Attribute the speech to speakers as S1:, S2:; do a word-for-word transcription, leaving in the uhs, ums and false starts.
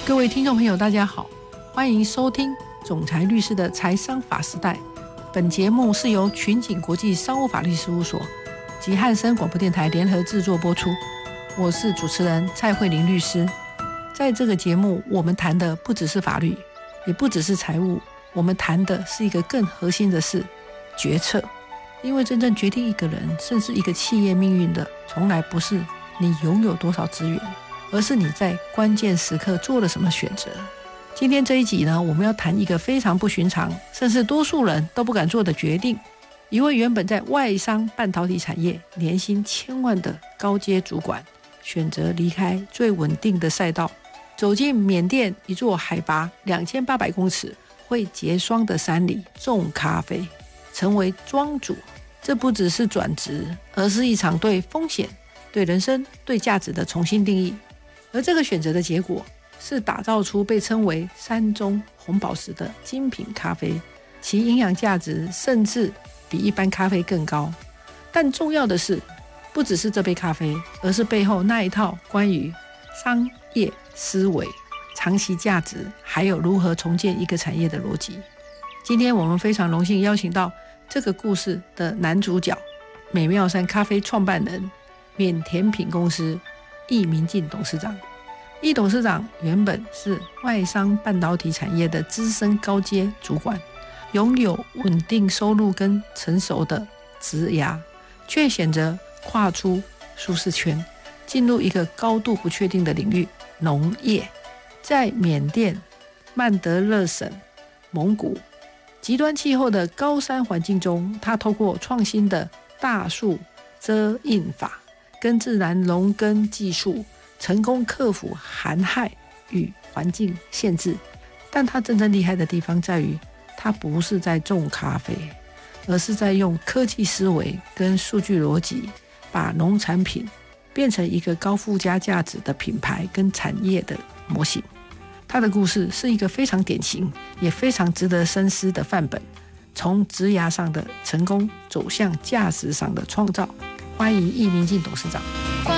S1: 各位听众朋友大家好，欢迎收听总裁律师的财商法时代。本节目是由群景国际商务法律事务所及汉声广播电台联合制作播出。我是主持人蔡慧玲律师。在这个节目，我们谈的不只是法律，也不只是财务，我们谈的是一个更核心的事——决策。因为真正决定一个人甚至一个企业命运的，从来不是你拥有多少资源，而是你在关键时刻做了什么选择。今天这一集呢，我们要谈一个非常不寻常，甚至多数人都不敢做的决定。一位原本在外商半导体产业年薪千万的高阶主管，选择离开最稳定的赛道，走进缅甸一座海拔两千八百公尺、会结霜的山里种咖啡，成为庄主。这不只是转职，而是一场对风险、对人生、对价值的重新定义。而这个选择的结果是打造出被称为山中红宝石的精品咖啡，其营养价值甚至比一般咖啡更高。但重要的是，不只是这杯咖啡，而是背后那一套关于商业思维、长期价值，还有如何重建一个产业的逻辑。今天我们非常荣幸邀请到这个故事的男主角，美妙山咖啡创办人、缅甜品公司易明进董事长。易董事长原本是外商半导体产业的资深高阶主管，拥有稳定收入跟成熟的职涯，却选择跨出舒适圈，进入一个高度不确定的领域——农业。在缅甸曼德勒省蒙古极端气候的高山环境中，他透过创新的大树遮荫法跟自然农耕技术，成功克服寒害与环境限制。但他真正厉害的地方在于，他不是在种咖啡，而是在用科技思维跟数据逻辑，把农产品变成一个高附加价值的品牌跟产业的模型。他的故事是一个非常典型，也非常值得深思的范本，从职涯上的成功走向价值上的创造。欢迎易明进董事长。